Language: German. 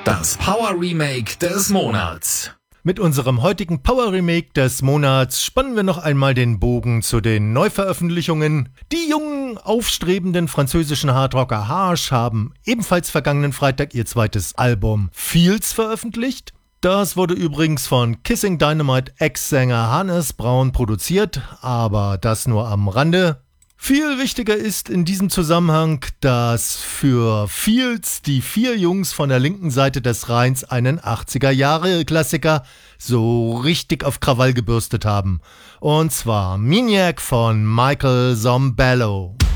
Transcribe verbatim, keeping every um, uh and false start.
Das Power Remake des Monats. Mit unserem heutigen Power Remake des Monats spannen wir noch einmal den Bogen zu den Neuveröffentlichungen. Die jungen, aufstrebenden französischen Hardrocker Harsh haben ebenfalls vergangenen Freitag ihr zweites Album Fields veröffentlicht. Das wurde übrigens von Kissing Dynamite Ex-Sänger Hannes Braun produziert, aber das nur am Rande. Viel wichtiger ist in diesem Zusammenhang, dass für Fields die vier Jungs von der linken Seite des Rheins einen achtziger-Jahre-Klassiker so richtig auf Krawall gebürstet haben. Und zwar Maniac von Michael Zombello.